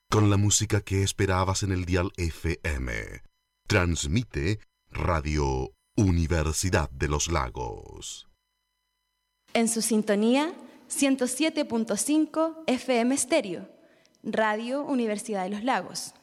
con la música que esperabas en el dial FM. Transmite Radio Universidad de los Lagos. En su sintonía, 107.5 FM Estéreo, Radio Universidad de los Lagos.